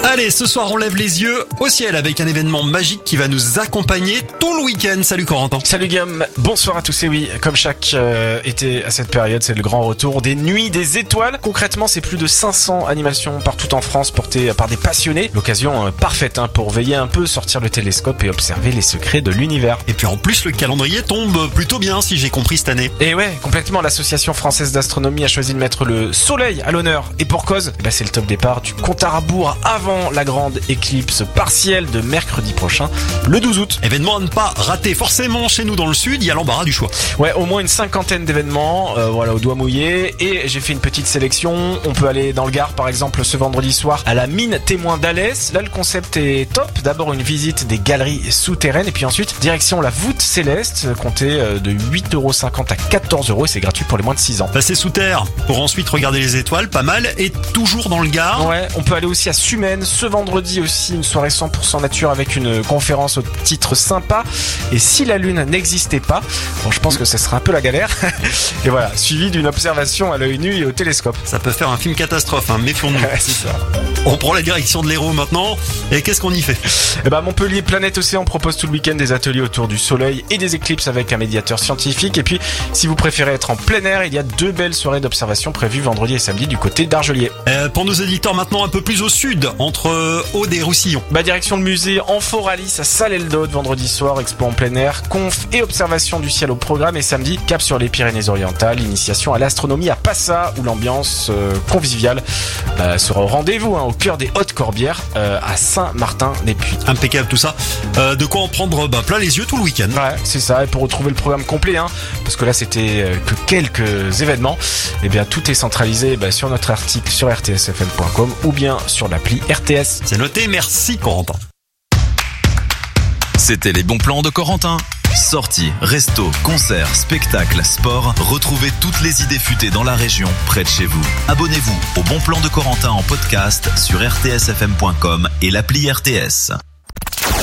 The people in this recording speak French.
Allez, ce soir on lève les yeux au ciel avec un événement magique qui va nous accompagner tout le week-end. Salut Corentin. Salut Guillaume, bonsoir à tous. Et oui, comme chaque été à cette période, c'est le grand retour des Nuits des Étoiles. Concrètement, c'est plus de 500 animations partout en France portées par des passionnés. L'occasion parfaite pour veiller un peu, sortir le télescope et observer les secrets de l'univers. Et puis en plus, le calendrier tombe plutôt bien si j'ai compris cette année. Et ouais, complètement, l'Association française d'astronomie a choisi de mettre le soleil à l'honneur. Et pour cause, c'est le top départ du compte à rebours avant la grande éclipse partielle de mercredi prochain, le 12 août. Événement à ne pas rater. Forcément, chez nous dans le sud, il y a l'embarras du choix. Ouais, au moins une cinquantaine d'événements, au doigt mouillé. Et j'ai fait une petite sélection. On peut aller dans le Gard, par exemple, ce vendredi soir, à la mine témoin d'Alès. Là, le concept est top. D'abord, une visite des galeries souterraines. Et puis ensuite, direction la voûte céleste, comptée de 8,50€ à 14€. Et c'est gratuit pour les moins de 6 ans. Passer sous terre pour ensuite regarder les étoiles, pas mal. Et toujours dans le Gard. Ouais, on peut aller aussi à Sumène. Ce vendredi aussi, une soirée 100% nature avec une conférence au titre sympa. Et si la Lune n'existait pas, bon, je pense que ce serait un peu la galère. Et voilà, suivi d'une observation à l'œil nu et au télescope. Ça peut faire un film catastrophe, méfions-nous. Ouais, c'est ça. On prend la direction de l'Hérault maintenant. Et qu'est-ce qu'on y fait ? Montpellier Planète Océan propose tout le week-end des ateliers autour du soleil et des éclipses avec un médiateur scientifique. Et puis, si vous préférez être en plein air, il y a 2 belles soirées d'observation prévues vendredi et samedi du côté d'Argelier. Pour nos éditeurs maintenant un peu plus au sud, entre Aude et Roussillon. Direction le musée Amphoralis à Salles-d'Aude vendredi soir, expo en plein air, conf et observation du ciel au programme. Et samedi, cap sur les Pyrénées-Orientales, initiation à l'astronomie à Passa, où l'ambiance conviviale sera au rendez-vous, au cœur des Hautes-Corbières, à Saint-Martin-des-Puys. Impeccable tout ça. De quoi en prendre plein les yeux tout le week-end. Ouais, c'est ça. Et pour retrouver le programme complet, parce que là c'était que quelques événements, tout est centralisé sur notre article sur rtsfm.com ou bien sur l'appli RTS. C'est noté, merci Corentin. C'était les bons plans de Corentin. Sorties, restos, concerts, spectacles, sport. Retrouvez toutes les idées futées dans la région, près de chez vous. Abonnez-vous au Bon Plan de Corentin en podcast sur rtsfm.com et l'appli RTS.